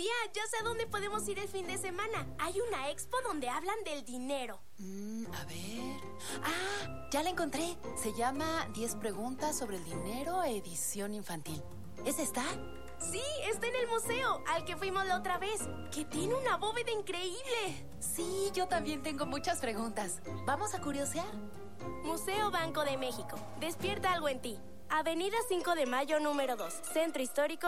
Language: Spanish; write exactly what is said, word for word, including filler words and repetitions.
Tía, ya sé a dónde podemos ir el fin de semana. Hay una expo donde hablan del dinero. Mm, a ver... ¡Ah! Ya la encontré. Se llama diez preguntas sobre el dinero, edición infantil. ¿Es esta? Sí, está en el museo, al que fuimos la otra vez, que tiene una bóveda increíble. Sí, yo también tengo muchas preguntas. ¿Vamos a curiosear? Museo Banco de México. Despierta algo en ti. Avenida cinco de Mayo, número dos. Centro Histórico,